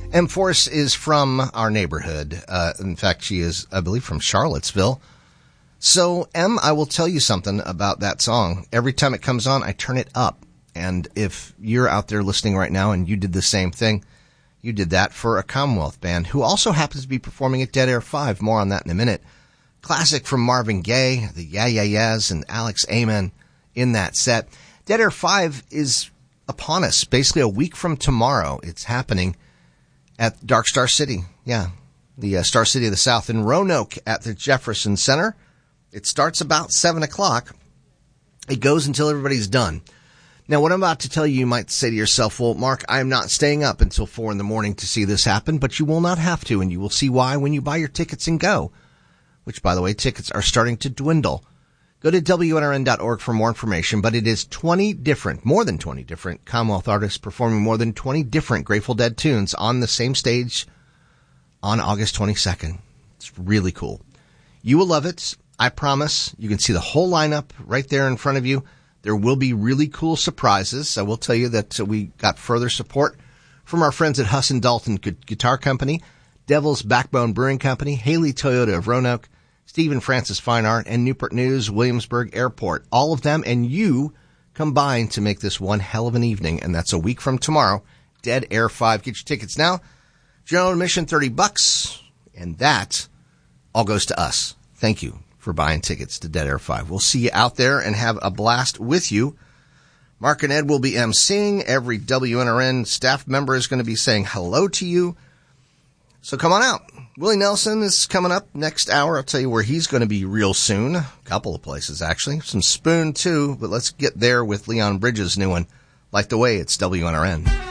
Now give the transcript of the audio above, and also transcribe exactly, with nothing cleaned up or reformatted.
M. Force is from our neighborhood. Uh, in fact, she is, I believe, from Charlottesville. So, Em, I will tell you something about that song. Every time it comes on, I turn it up. And if you're out there listening right now and you did the same thing, you did that for a Commonwealth band who also happens to be performing at Dead Air five. More on that in a minute. Classic from Marvin Gaye, the Yeah Yeah Yeahs, and Alex Amen in that set. Dead Air five is upon us, basically a week from tomorrow. It's happening at Dark Star City. Yeah, the uh, Star City of the South in Roanoke at the Jefferson Center. It starts about seven o'clock. It goes until everybody's done. Now, what I'm about to tell you, you might say to yourself, well, Mark, I'm not staying up until four in the morning to see this happen, but you will not have to, and you will see why when you buy your tickets and go, which, by the way, tickets are starting to dwindle. Go to W N R N dot org for more information, but it is twenty different, more than twenty different Commonwealth artists performing more than twenty different Grateful Dead tunes on the same stage on August twenty-second. It's really cool. You will love it. I promise. You can see the whole lineup right there in front of you. There will be really cool surprises. I will tell you that we got further support from our friends at Huss and Dalton Guitar Company, Devil's Backbone Brewing Company, Haley Toyota of Roanoke, Stephen Francis Fine Art, and Newport News, Williamsburg Airport. All of them and you combined to make this one hell of an evening, and that's a week from tomorrow. Dead Air five. Get your tickets now. General admission, thirty bucks, and that all goes to us. Thank you for buying tickets to Dead Air five. We'll see you out there and have a blast with you. Mark and Ed will be emceeing. Every W N R N staff member is going to be saying hello to you. So come on out. Willie Nelson is coming up next hour. I'll tell you where he's going to be real soon. A couple of places, actually. Some Spoon, too. But let's get there with Leon Bridges' new one, Like the Way. It's W N R N.